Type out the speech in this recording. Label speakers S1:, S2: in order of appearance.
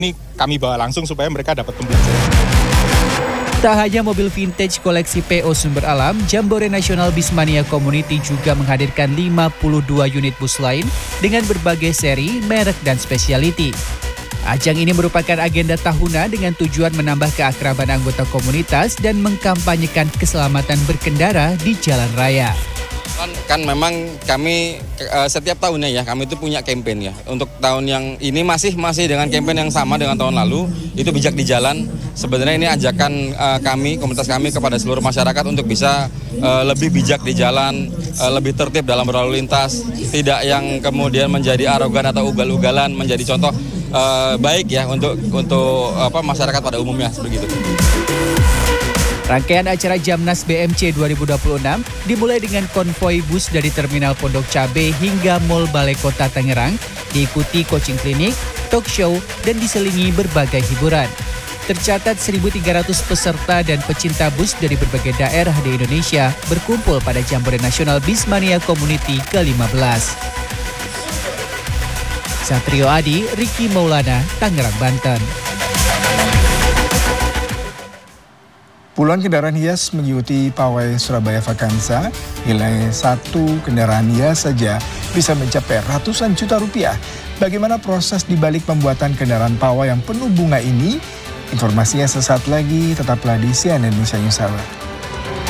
S1: Ini kami bawa langsung supaya mereka dapat pembelajaran.
S2: Tak hanya mobil vintage koleksi PO Sumber Alam, Jambore Nasional Bismania Community juga menghadirkan 52 unit bus lain dengan berbagai seri, merek, dan spesialiti. Ajang ini merupakan agenda tahunan dengan tujuan menambah keakraban anggota komunitas dan mengkampanyekan keselamatan berkendara di jalan raya.
S3: Kan memang kami setiap tahunnya ya, kami itu punya campaign ya. Untuk tahun yang ini masih dengan campaign yang sama dengan tahun lalu, itu bijak di jalan. Sebenarnya ini ajakan kami, komunitas kami kepada seluruh masyarakat untuk bisa lebih bijak di jalan, lebih tertib dalam berlalu lintas, tidak yang kemudian menjadi arogan atau ugal-ugalan, menjadi contoh baik ya untuk masyarakat pada umumnya seperti itu.
S2: Rangkaian acara Jamnas BMC 2026 dimulai dengan konvoi bus dari Terminal Pondok Cabe hingga Mall Balai Kota Tangerang, diikuti coaching klinik, talk show, dan diselingi berbagai hiburan. Tercatat 1.300 peserta dan pecinta bus dari berbagai daerah di Indonesia berkumpul pada Jambore Nasional Bismania Community ke-15. Satrio Adi, Ricky Maulana, Tangerang, Banten.
S4: Puluhan kendaraan hias mengikuti pawai Surabaya Vakansa. Nilai satu kendaraan hias saja bisa mencapai ratusan juta rupiah. Bagaimana proses dibalik pembuatan kendaraan pawai yang penuh bunga ini? Informasinya sesaat lagi, tetaplah di CNN Indonesia News Hour.